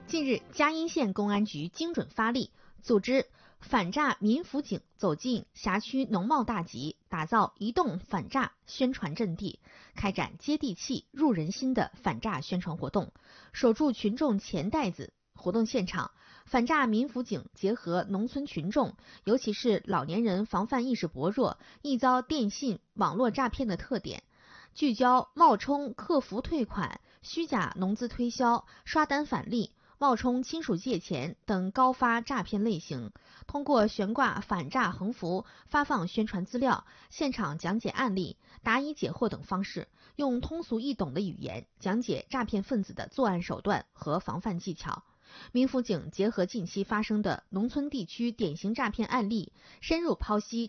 近日，嘉阴县公安局精准发力，组织反诈民辅警走进辖区农贸大集，打造移动反诈宣传阵地，开展接地气、入人心的反诈宣传活动，守住群众钱袋子。活动现场，反诈民辅警结合农村群众，尤其是老年人防范意识薄弱、易遭电信网络诈骗的特点，聚焦冒充客服退款、虚假农资推销、刷单返利、冒充亲属借钱等高发诈骗类型，通过悬挂反诈横幅、发放宣传资料、现场讲解案例、答疑解惑等方式，用通俗易懂的语言讲解诈骗分子的作案手段和防范技巧。民辅警结合近期发生的农村地区典型诈骗案例，深入剖析